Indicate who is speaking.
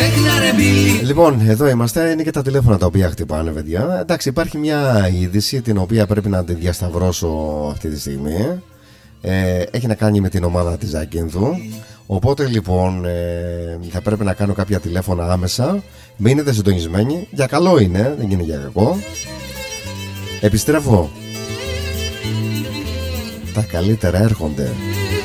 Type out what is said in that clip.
Speaker 1: Λοιπόν, εδώ είμαστε. Είναι και τα τηλέφωνα τα οποία χτυπάνε, παιδιά. Εντάξει, υπάρχει μια είδηση την οποία πρέπει να τη διασταυρώσω αυτή τη στιγμή. Έχει να κάνει με την ομάδα της Ζακίνθου. Οπότε λοιπόν θα πρέπει να κάνω κάποια τηλέφωνα άμεσα. Μείνετε συντονισμένοι. Για καλό είναι, δεν είναι για κακό. Επιστρέφω. Τα καλύτερα έρχονται.